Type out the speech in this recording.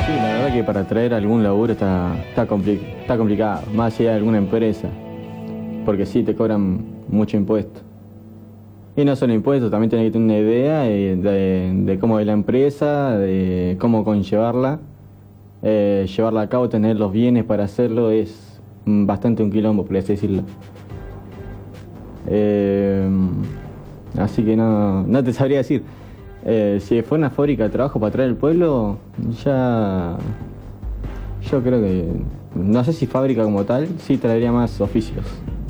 Sí, la verdad que para traer algún laburo está complicado, más allá de alguna empresa, porque sí, te cobran mucho impuesto. Y no solo impuestos, también tenés que tener una idea de cómo es la empresa, de cómo conllevarla, llevarla a cabo, tener los bienes para hacerlo es bastante un quilombo, por así decirlo. Eh, Así que no te sabría decir. Si fue una fábrica de trabajo para traer el pueblo, ya yo creo que, no sé si fábrica como tal, sí traería más oficios.